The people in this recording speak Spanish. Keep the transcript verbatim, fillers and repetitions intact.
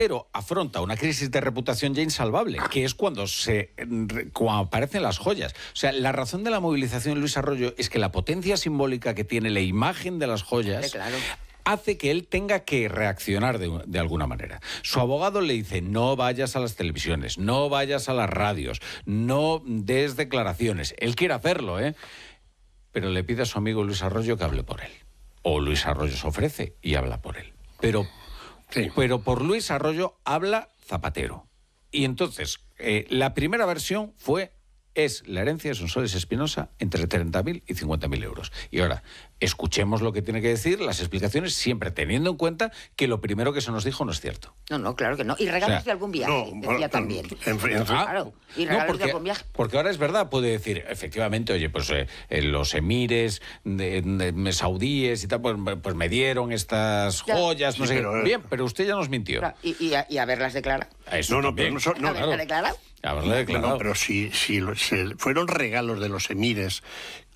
pero afronta una crisis de reputación ya insalvable, que es cuando se cuando aparecen las joyas. O sea, la razón de la movilización de Luis Arroyo es que la potencia simbólica que tiene la imagen de las joyas... Sí, claro. hace que él tenga que reaccionar de, de alguna manera. Su abogado le dice, no vayas a las televisiones, no vayas a las radios, no des declaraciones. Él quiere hacerlo, ¿eh? Pero le pide a su amigo Luis Arroyo que hable por él. O Luis Arroyo se ofrece y habla por él. Pero, sí. pero por Luis Arroyo habla Zapatero. Y entonces, eh, la primera versión fue... es la herencia de Sonsoles Espinosa entre treinta mil y cincuenta mil euros. Y ahora, escuchemos lo que tiene que decir, las explicaciones, siempre teniendo en cuenta que lo primero que se nos dijo no es cierto. No, no, claro que no. Y regalos o sea, de algún viaje, no, decía bueno, también. En, en, en, ah, claro, y regalos no, porque, de algún viaje. Porque ahora es verdad, puede decir, efectivamente, oye, pues eh, los emires de, de, de saudíes y tal, pues, pues me dieron estas ya. joyas, no sí, sé pero, qué. Bien, pero usted ya nos mintió. Claro, y, y, a, y haberlas declarado. Eso no, no, pero no, no, ¿Haberlas claro. declarado? No, no, pero si, si se, fueron regalos de los emires